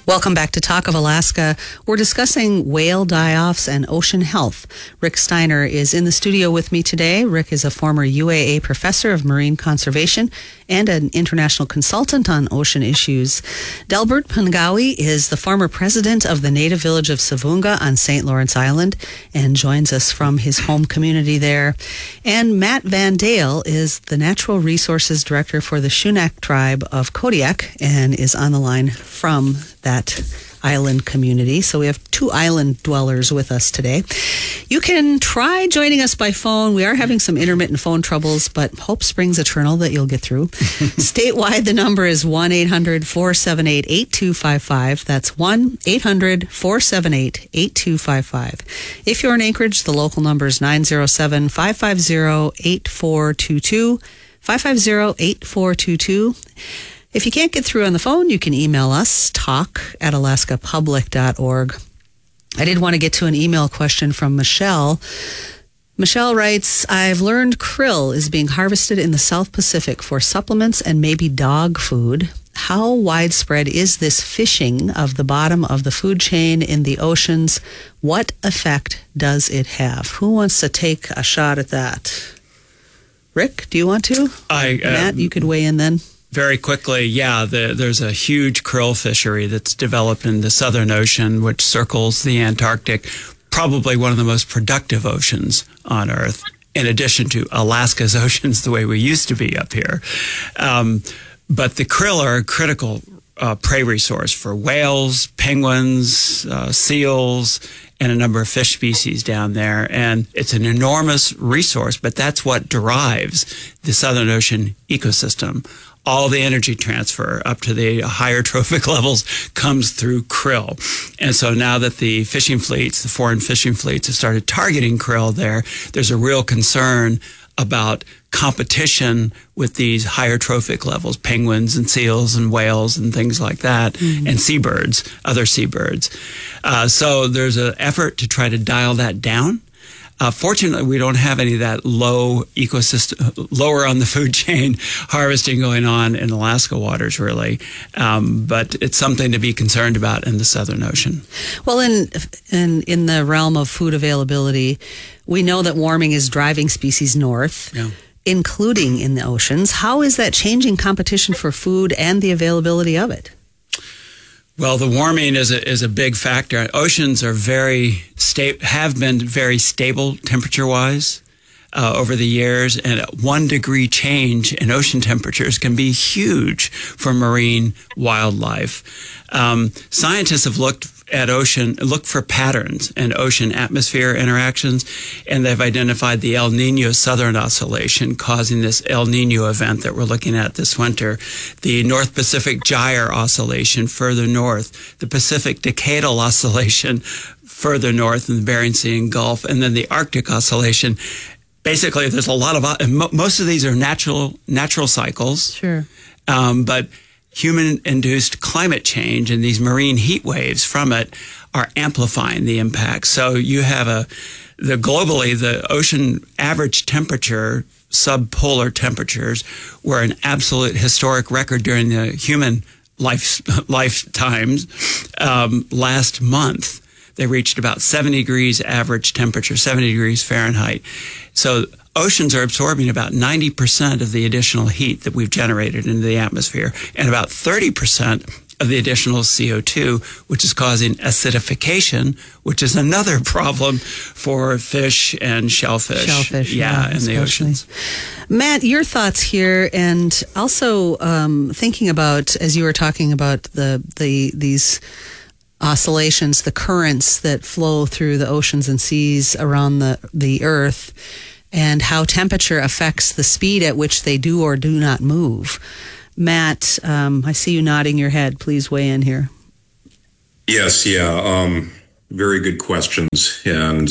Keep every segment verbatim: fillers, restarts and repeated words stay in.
Welcome back to Talk of Alaska. We're discussing whale die-offs and ocean health. Rick Steiner is in the studio with me today. Rick is a former U A A professor of marine conservation and an international consultant on ocean issues. Delbert Pungawi is the former president of the native village of Savunga on Saint Lawrence Island and joins us from his home community there. And Matt Van Dale is the natural resources director for the Shunak tribe of Kodiak and is on the line from that island community. So we have two island dwellers with us today. You can try joining us by phone. We are having some intermittent phone troubles, but hope springs eternal that you'll get through. Statewide, the number is one eight hundred four seven eight eight two five five. That's one eight hundred four seven eight eight two five five. If you're in Anchorage, the local number is nine zero seven five five zero eight four two two, five five zero eight four two two. If you can't get through on the phone, you can email us, talk at alaska public dot org. I did want to get to an email question from Michelle. Michelle writes, I've learned krill is being harvested in the South Pacific for supplements and maybe dog food. How widespread is this fishing of the bottom of the food chain in the oceans? What effect does it have? Who wants to take a shot at that? Rick, do you want to? I, uh, Matt, you could weigh in then. Very quickly, yeah, the, there's a huge krill fishery that's developed in the Southern Ocean, which circles the Antarctic, probably one of the most productive oceans on Earth, in addition to Alaska's oceans the way we used to be up here. Um, but the krill are a critical uh, prey resource for whales, penguins, uh, seals, and a number of fish species down there. And it's an enormous resource, but that's what derives the Southern Ocean ecosystem. All the energy transfer up to the higher trophic levels comes through krill. And so now that the fishing fleets, the foreign fishing fleets have started targeting krill there, there's a real concern about competition with these higher trophic levels, penguins and seals and whales and things like that, mm-hmm. and seabirds, other seabirds. Uh, so there's an effort to try to dial that down. Uh, fortunately, we don't have any of that low ecosystem, lower on the food chain harvesting going on in Alaska waters, really. Um, but it's something to be concerned about in the Southern Ocean. Well, in, in in the realm of food availability, we know that warming is driving species north, yeah. including in the oceans. How is that changing competition for food and the availability of it? Well, the warming is a, is a big factor. Oceans are very sta- have been very stable temperature-wise uh, over the years, and a one degree change in ocean temperatures can be huge for marine wildlife. Um, scientists have looked at ocean, looked for patterns in ocean atmosphere interactions, and they've identified the El Nino Southern Oscillation causing this El Nino event that we're looking at this winter, the North Pacific Gyre Oscillation further north, the Pacific Decadal Oscillation further north in the Bering Sea and Gulf, and then the Arctic Oscillation. Basically, there's a lot of, and most of these are natural natural cycles. Sure. Um, but human-induced climate change and these marine heat waves from it are amplifying the impact. So you have a, the globally, the ocean average temperature, subpolar temperatures, were an absolute historic record during the human life, lifetimes. Um, last month, they reached about seventy degrees average temperature, seventy degrees Fahrenheit. So oceans are absorbing about ninety percent of the additional heat that we've generated into the atmosphere, and about thirty percent of the additional C O two, which is causing acidification, which is another problem for fish and shellfish. Shellfish, yeah, yeah in the oceans. Matt, your thoughts here, and also um, thinking about, as you were talking about the the these oscillations, the currents that flow through the oceans and seas around the, the Earth, and how temperature affects the speed at which they do or do not move. Matt, um, I see you nodding your head. Please weigh in here. Yes, yeah. Um, very good questions and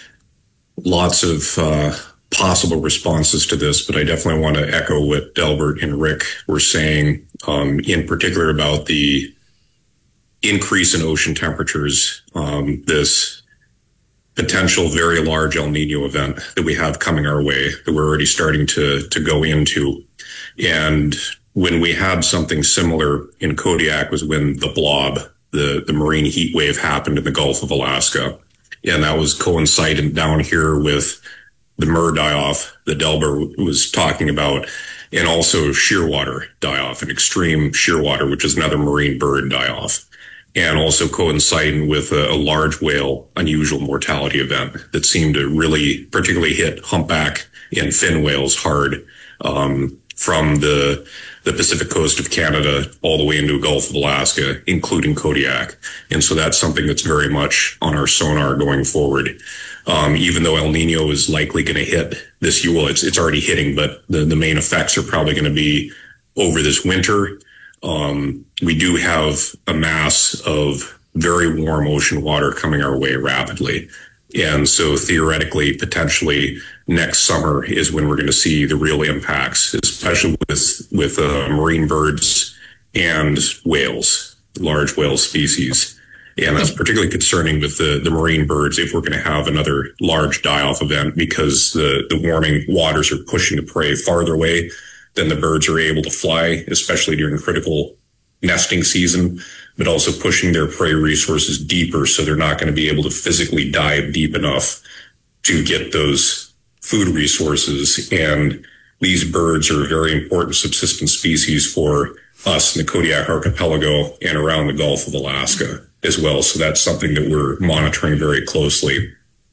lots of uh, possible responses to this, but I definitely want to echo what Delbert and Rick were saying, um, in particular about the increase in ocean temperatures, um, this potential very large El Nino event that we have coming our way that we're already starting to to go into. And when we had something similar in Kodiak was when the blob, the, the marine heat wave happened in the Gulf of Alaska. And that was coincident down here with the Murr die-off that Delbert was talking about, and also shearwater die-off, an extreme shearwater, which is another marine bird die-off, and also coinciding with a, a large whale unusual mortality event that seemed to really particularly hit humpback and fin whales hard, um, from the the Pacific coast of Canada all the way into the Gulf of Alaska, including Kodiak. And so that's something that's very much on our sonar going forward. Um, even though El Nino is likely going to hit this year, well, it's, it's already hitting, but the, the main effects are probably going to be over this winter. Um, we do have a mass of very warm ocean water coming our way rapidly. And so theoretically, potentially next summer is when we're going to see the real impacts, especially with, with uh, marine birds and whales, large whale species. And that's particularly concerning with the, the marine birds if we're going to have another large die-off event, because the, the warming waters are pushing the prey farther away than the birds are able to fly, especially during critical nesting season, but also pushing their prey resources deeper, so they're not going to be able to physically dive deep enough to get those food resources. And these birds are a very important subsistence species for us in the Kodiak Archipelago and around the Gulf of Alaska as well. So that's something that we're monitoring very closely.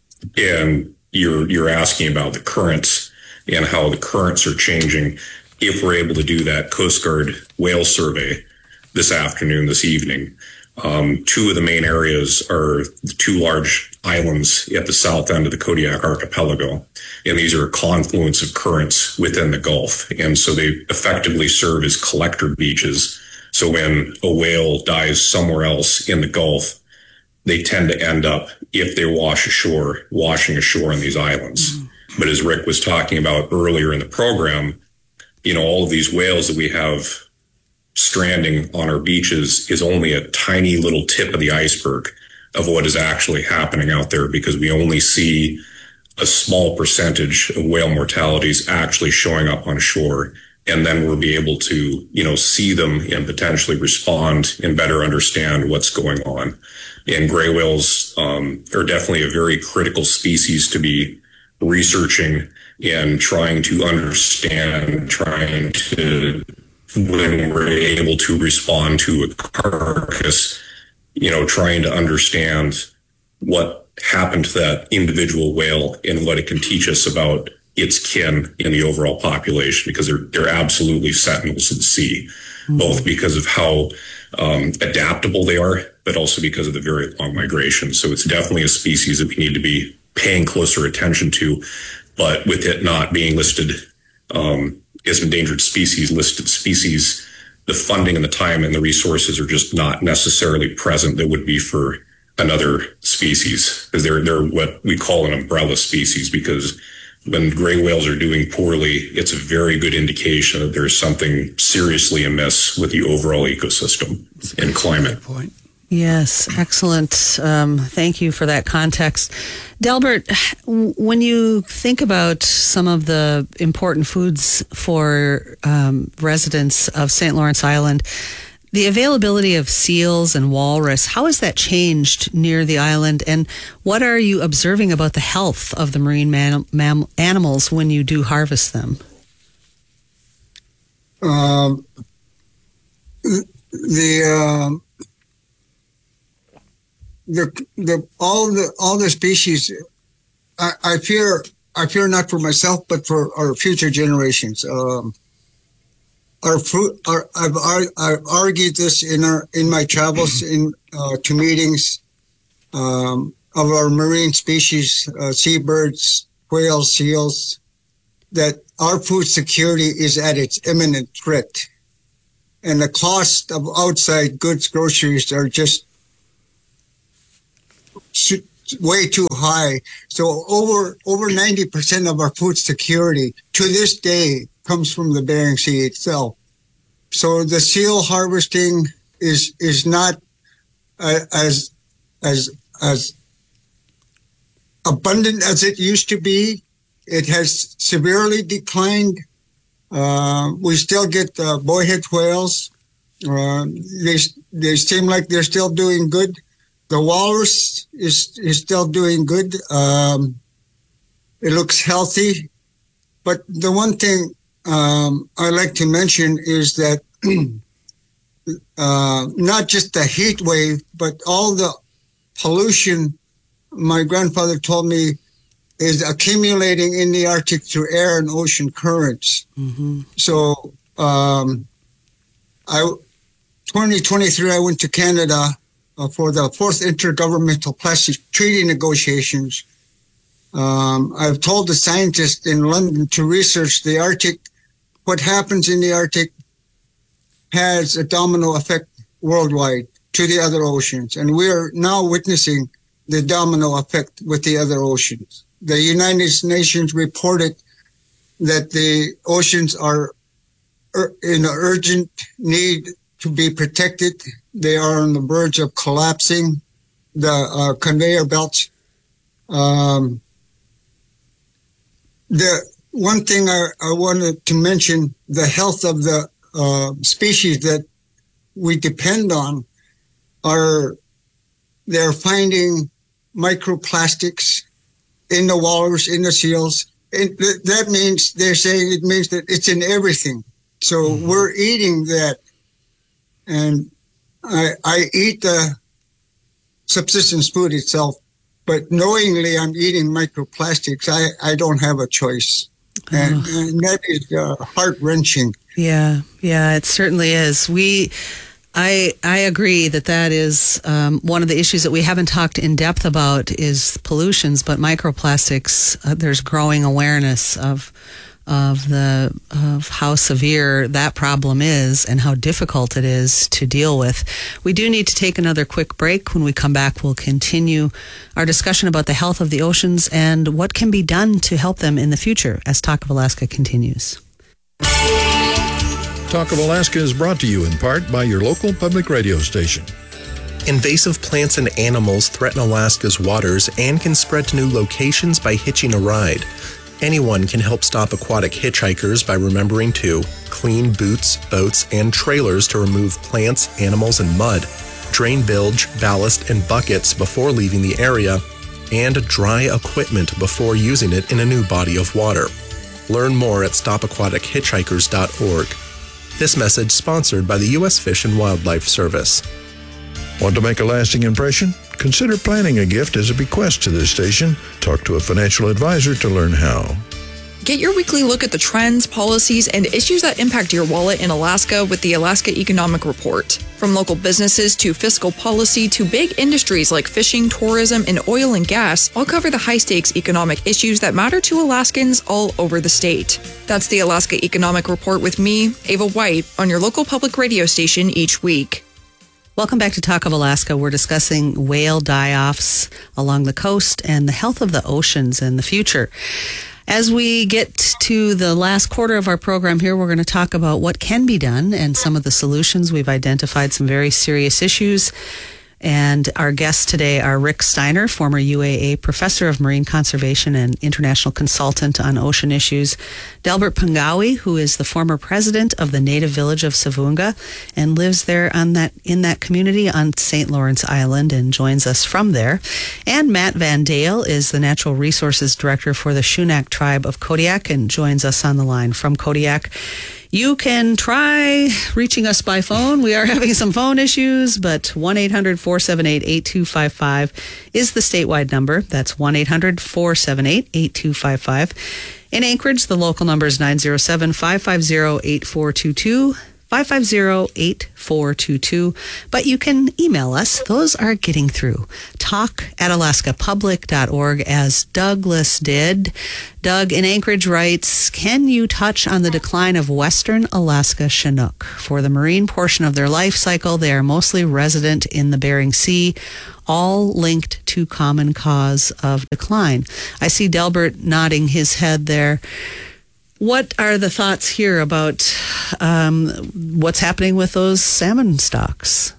And you're you're asking about the currents and how the currents are changing. If we're able to do that Coast Guard whale survey this afternoon, this evening, um, two of the main areas are the two large islands at the south end of the Kodiak Archipelago. And these are a confluence of currents within the Gulf. And so they effectively serve as collector beaches. So when a whale dies somewhere else in the Gulf, they tend to end up, if they wash ashore, washing ashore on these islands. Mm. But as Rick was talking about earlier in the program, you know, all of these whales that we have stranding on our beaches is only a tiny little tip of the iceberg of what is actually happening out there, because we only see a small percentage of whale mortalities actually showing up on shore. And then we'll be able to, you know, see them and potentially respond and better understand what's going on. And gray whales um, are definitely a very critical species to be researching and trying to understand, trying to, when we're able to respond to a carcass, you know, trying to understand what happened to that individual whale and what it can teach us about its kin in the overall population, because they're they're absolutely sentinels of the sea, mm-hmm. both because of how um, adaptable they are, but also because of the very long migration. So it's definitely a species that we need to be paying closer attention to. But with it not being listed um, as endangered species, listed species, the funding and the time and the resources are just not necessarily present that would be for another species, because they're they're what we call an umbrella species. Because when gray whales are doing poorly, it's a very good indication that there's something seriously amiss with the overall ecosystem and climate. Point. Yes, excellent. Um, thank you for that context. Delbert, when you think about some of the important foods for um, residents of Saint Lawrence Island, the availability of seals and walrus, how has that changed near the island? And what are you observing about the health of the marine man- mam- animals when you do harvest them? Um, the... Um The, the all the all the species, I, I fear I fear not for myself but for our future generations. Um, our fruit, our, I've I've argued this in our in my travels in uh, to meetings um, of our marine species, uh, seabirds, whales, seals, that our food security is at its imminent threat, and the cost of outside goods, groceries are just way too high. So over over ninety percent of our food security to this day comes from the Bering Sea itself. So the seal harvesting is is not uh, as as as abundant as it used to be. It has severely declined. Uh, we still get uh, bowhead whales, Uh, they they seem like they're still doing good. The walrus is is still doing good. Um, it looks healthy. But the one thing um, I like to mention is that uh, not just the heat wave, but all the pollution, my grandfather told me, is accumulating in the Arctic through air and ocean currents. Mm-hmm. So um, I, twenty twenty-three, I went to Canada uh, for the fourth Intergovernmental Plastic Treaty negotiations. Um, I've told the scientists in London to research the Arctic. What happens in the Arctic has a domino effect worldwide to the other oceans. And we are now witnessing the domino effect with the other oceans. The United Nations reported that the oceans are in urgent need to be protected. They are on the verge of collapsing. The uh, conveyor belts. Um, The one thing I, I wanted to mention, the health of the uh, species that we depend on are, they're finding microplastics in the walrus, in the seals. And th- that means, they're saying it means that it's in everything. So mm-hmm. we're eating that. And I, I eat the subsistence food itself. But knowingly I'm eating microplastics, I, I don't have a choice. And, oh. and that is uh, heart-wrenching. Yeah, yeah, it certainly is. We, I I agree that that is um, one of the issues that we haven't talked in depth about is pollutions, but microplastics, uh, there's growing awareness of of the of how severe that problem is and how difficult it is to deal with. We do need to take another quick break. When we come back, we'll continue our discussion about the health of the oceans and what can be done to help them in the future as Talk of Alaska continues. Talk of Alaska is brought to you in part by your local public radio station. Invasive plants and animals threaten Alaska's waters and can spread to new locations by hitching a ride. Anyone can help stop aquatic hitchhikers by remembering to clean boots, boats, and trailers to remove plants, animals, and mud, drain bilge, ballast, and buckets before leaving the area, and dry equipment before using it in a new body of water. Learn more at stop aquatic hitchhikers dot org. This message sponsored by the U S Fish and Wildlife Service. Want to make a lasting impression? Consider planning a gift as a bequest to this station. Talk to a financial advisor to learn how. Get your weekly look at the trends, policies, and issues that impact your wallet in Alaska with the Alaska Economic Report. From local businesses to fiscal policy to big industries like fishing, tourism, and oil and gas, I'll cover the high-stakes economic issues that matter to Alaskans all over the state. That's the Alaska Economic Report with me, Ava White, on your local public radio station each week. Welcome back to Talk of Alaska. We're discussing whale die-offs along the coast and the health of the oceans in the future. As we get to the last quarter of our program here, we're going to talk about what can be done and some of the solutions. We've identified some very serious issues. And our guests today are Rick Steiner, former U A A professor of marine conservation and international consultant on ocean issues, Delbert Pungawi, who is the former president of the native village of Savunga and lives there on that in that community on Saint Lawrence Island and joins us from there, and Matt Van Dale is the natural resources director for the Shunak tribe of Kodiak and joins us on the line from Kodiak. You can try reaching us by phone. We are having some phone issues, but one eight hundred four seven eight eight two five five is the statewide number. That's one eight hundred four seven eight eight two five five. In Anchorage, the local number is nine zero seven five five zero eight four two two. five five zero eight four two two. But you can email us. Those are getting through. Talk at alaska public dot org, as Douglas did. Doug in Anchorage writes, can you touch on the decline of Western Alaska Chinook? For the marine portion of their life cycle, they are mostly resident in the Bering Sea, all linked to common cause of decline. I see Delbert nodding his head there. What are the thoughts here about um, what's happening with those salmon stocks?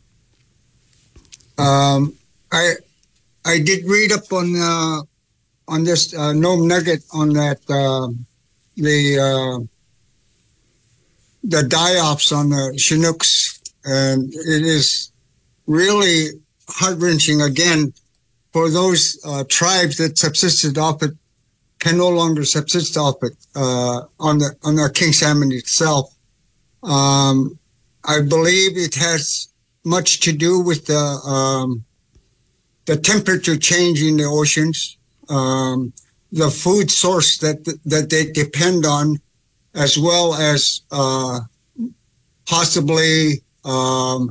Um, I I did read up on uh, on this uh, Nome Nugget on that uh, the uh, the die-offs on the Chinooks and it is really heart-wrenching again for those uh, tribes that subsisted off it can no longer subsist off it uh, on the on the king salmon itself. Um, I believe it has much to do with the um, the temperature change in the oceans, um, the food source that that they depend on, as well as uh, possibly um,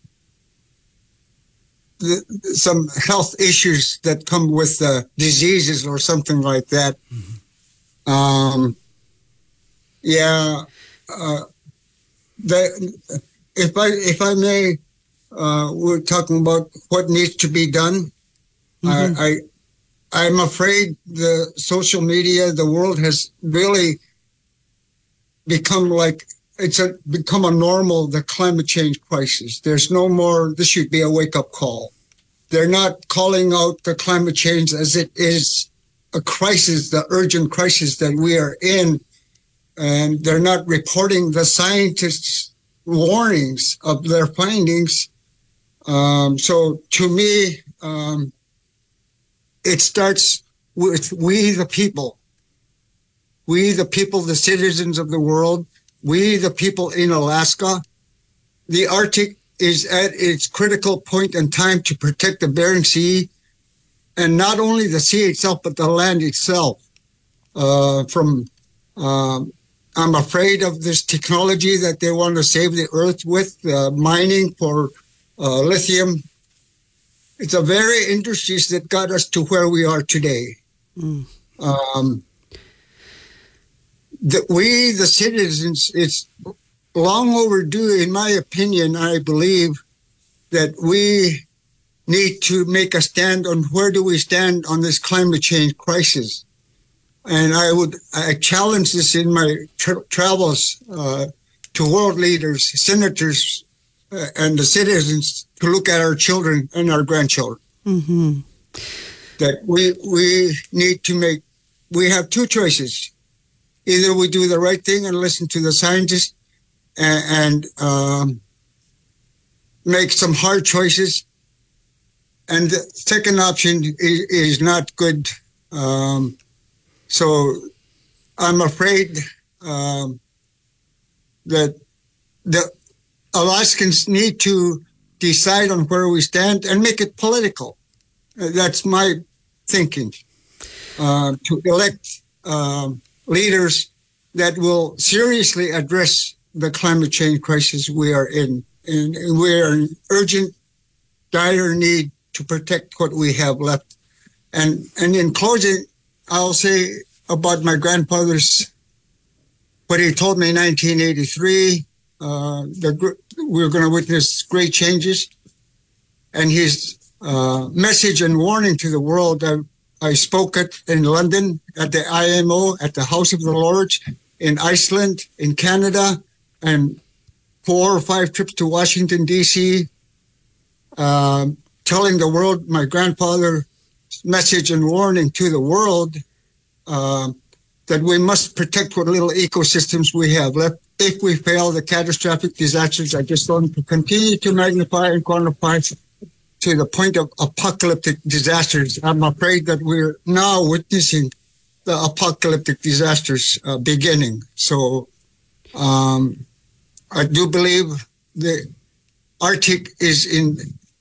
the, some health issues that come with uh, diseases or something like that. Mm-hmm. Um, yeah, uh, the, if I if I may, uh, we're talking about what needs to be done. Mm-hmm. I, I I'm afraid the social media, the world has really become like it's a become a normal, the climate change crisis. There's no more, this should be a wake-up call. They're not calling out the climate change as it is a crisis, the urgent crisis that we are in. And they're not reporting the scientists' warnings of their findings. Um, so to me, um, it starts with we, the people. We, the people, the citizens of the world, we, the people in Alaska. The Arctic is at its critical point in time to protect the Bering Sea, and not only the sea itself, but the land itself. Uh, from, um, I'm afraid of this technology that they want to save the earth with, uh, mining for uh, lithium. It's a very industries that got us to where we are today. Mm. Um, that we, the citizens, it's long overdue, in my opinion. I believe that we need to make a stand on where do we stand on this climate change crisis. And I would I challenge this in my tra- travels uh, to world leaders, senators, uh, and the citizens to look at our children and our grandchildren. Mm-hmm. That we we need to make, we have two choices. Either we do the right thing and listen to the scientists and, and um, make some hard choices. And the second option is, is not good. Um, so I'm afraid um, that the Alaskans need to decide on where we stand and make it political. That's my thinking. Uh, to elect um, leaders that will seriously address the climate change crisis we are in. And we are in urgent, dire need to protect what we have left. And and in closing, I'll say about my grandfather's, what he told me in nineteen eighty-three, uh, the, we're going to witness great changes. And his uh, message and warning to the world, I, I spoke it in London at the I M O, at the House of the Lords, in Iceland, in Canada, and four or five trips to Washington, D C, uh, telling the world my grandfather's message and warning to the world uh, that we must protect what little ecosystems we have left. If we fail, the catastrophic disasters are just going to continue to magnify and quantify to the point of apocalyptic disasters. I'm afraid that we're now witnessing the apocalyptic disasters uh, beginning. So um, I do believe the Arctic is in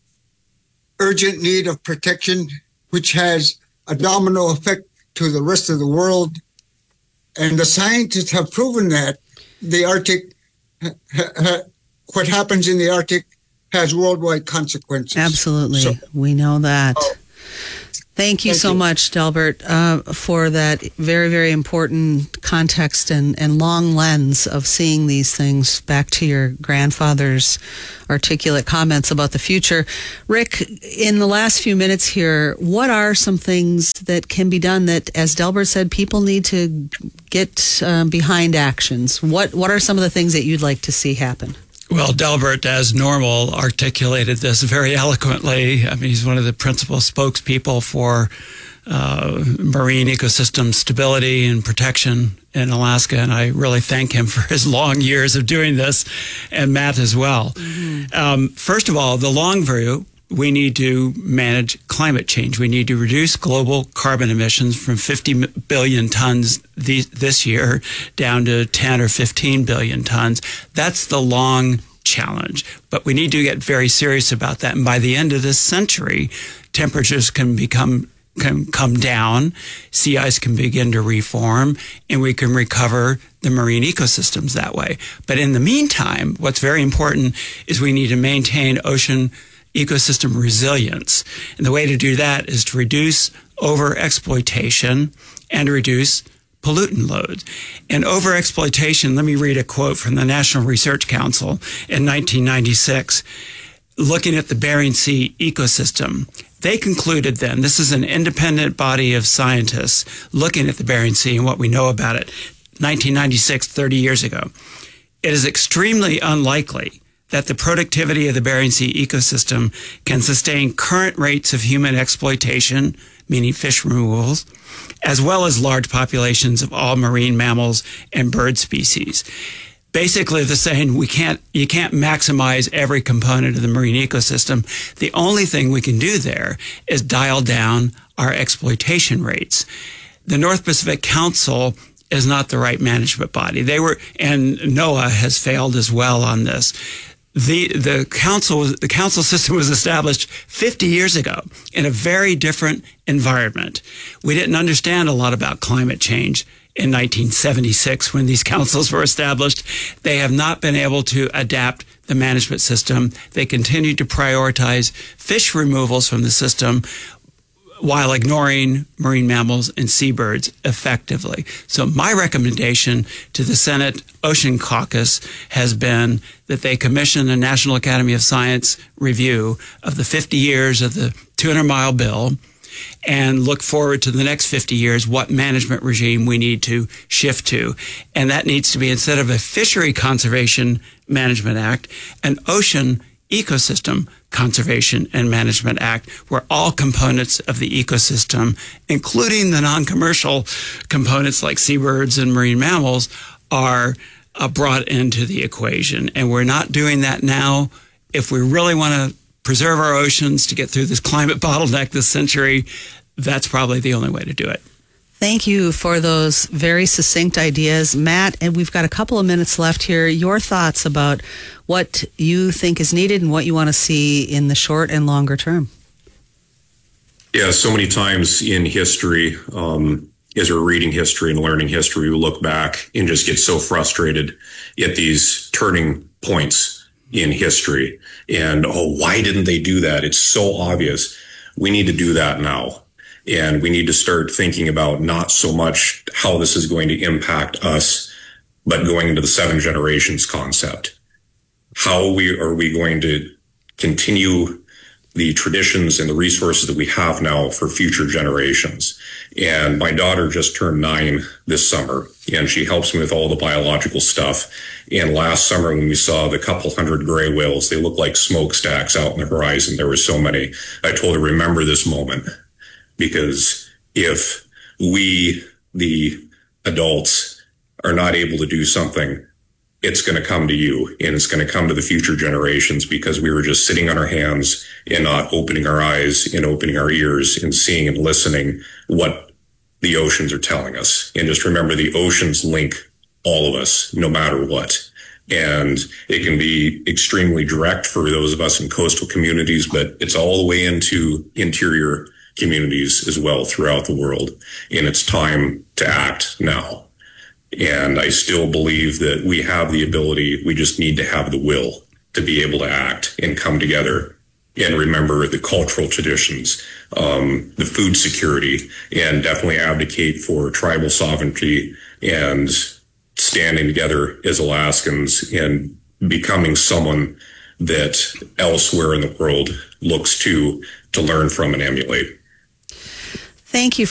urgent need of protection, which has a domino effect to the rest of the world. And the scientists have proven that the Arctic, ha, ha, what happens in the Arctic has worldwide consequences. Absolutely. So, we know that. Oh, Thank you Thank so you. much, Delbert, uh, for that very, very important context and, and long lens of seeing these things, back to your grandfather's articulate comments about the future. Rick, in the last few minutes here, what are some things that can be done that, as Delbert said, people need to get uh, behind actions? What, what are some of the things that you'd like to see happen? Well, Delbert, as normal, articulated this very eloquently. I mean, he's one of the principal spokespeople for uh, marine ecosystem stability and protection. in Alaska, and I really thank him for his long years of doing this, and Matt as well. Mm-hmm. Um, first of all, the long view, we need to manage climate change. We need to reduce global carbon emissions from fifty billion tons th- this year down to ten or fifteen billion tons. That's the long challenge. But we need to get very serious about that. And by the end of this century, temperatures can become can come down, sea ice can begin to reform, and we can recover the marine ecosystems that way. But in the meantime, what's very important is we need to maintain ocean ecosystem resilience. And the way to do that is to reduce overexploitation and reduce pollutant loads. And overexploitation, let me read a quote from the National Research Council in nineteen ninety-six, looking at the Bering Sea ecosystem. They concluded then, this is an independent body of scientists looking at the Bering Sea and what we know about it, nineteen ninety-six, thirty years ago. It is extremely unlikely that the productivity of the Bering Sea ecosystem can sustain current rates of human exploitation, meaning fish removals, as well as large populations of all marine mammals and bird species. Basically, they're saying we can't, you can't maximize every component of the marine ecosystem. The only thing we can do there is dial down our exploitation rates. The North Pacific Council is not the right management body. They were, and NOAA has failed as well on this. The the council the council system was established fifty years ago in a very different environment. We didn't understand a lot about climate change in nineteen seventy-six when these councils were established. They have not been able to adapt the management system. They continue to prioritize fish removals from the system while ignoring marine mammals and seabirds effectively. So my recommendation to the Senate Ocean Caucus has been that they commission a National Academy of Science review of the fifty years of the two hundred mile bill and look forward to the next fifty years, what management regime we need to shift to. And that needs to be, instead of a Fishery Conservation Management Act, an Ocean Ecosystem Conservation and Management Act, where all components of the ecosystem, including the non-commercial components like seabirds and marine mammals, are uh, brought into the equation. And we're not doing that now. If we really want to preserve our oceans to get through this climate bottleneck this century, that's probably the only way to do it. Thank you for those very succinct ideas, Matt. And we've got a couple of minutes left here. Your thoughts about what you think is needed and what you want to see in the short and longer term. Yeah, so many times in history, um, as we're reading history and learning history, we look back and just get so frustrated at these turning points in history. And, oh, why didn't they do that? It's so obvious. We need to do that now. And we need to start thinking about not so much how this is going to impact us, but going into the seven generations concept. How we are we going to continue the traditions and the resources that we have now for future generations? And my daughter just turned nine this summer, and she helps me with all the biological stuff. And last summer, when we saw the couple hundred gray whales, they looked like smokestacks out on the horizon. There were so many. I told her, remember this moment. Because if we, the adults, are not able to do something, it's going to come to you, and it's going to come to the future generations, because we were just sitting on our hands and not opening our eyes and opening our ears and seeing and listening what the oceans are telling us. And just remember, the oceans link all of us, no matter what. And it can be extremely direct for those of us in coastal communities, but it's all the way into interior communities as well throughout the world. And it's time to act now. And I still believe that we have the ability. We just need to have the will to be able to act and come together and remember the cultural traditions, um, the food security, and definitely advocate for tribal sovereignty and standing together as Alaskans and becoming someone that elsewhere in the world looks to to learn from and emulate. Thank you